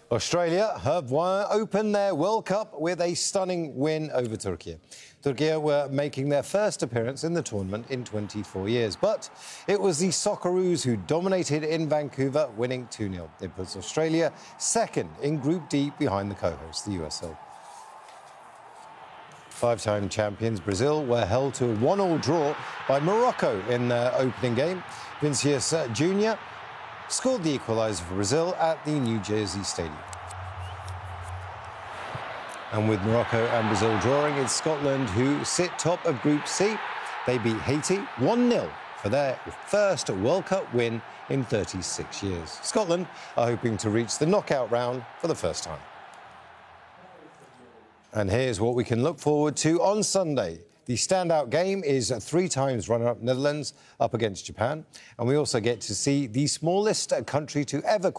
Australia have opened their World Cup with a stunning win over Turkey. Turkey were making their first appearance in the tournament in 24 years. But it was the Socceroos who dominated in Vancouver, winning 2-0. It puts Australia second in Group D behind the co-host, the USL. Five-time champions Brazil were held to a 1-1 draw by Morocco in their opening game. Vinicius Jr. scored the equaliser for Brazil at the New Jersey Stadium. And with Morocco and Brazil drawing, it's Scotland who sit top of Group C. They beat Haiti 1-0 for their first World Cup win in 36 years. Scotland are hoping to reach the knockout round for the first time. And here's what we can look forward to on Sunday. The standout game is 3 times runner-up Netherlands up against Japan. And we also get to see the smallest country to ever